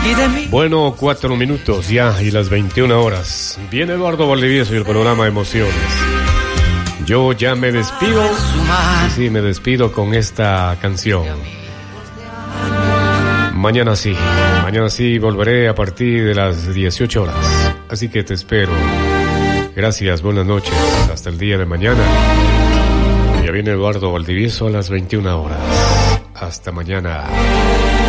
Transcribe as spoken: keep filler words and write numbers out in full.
Bueno, cuatro minutos ya y las veintiuna horas. Viene Eduardo Valdivieso y el programa Emociones. Yo ya me despido. Sí, me despido con esta canción. Mañana sí, mañana sí volveré a partir de las dieciocho horas. Así que te espero. Gracias, buenas noches. Hasta el día de mañana. Ya viene Eduardo Valdivieso a las veintiuna horas. Hasta mañana.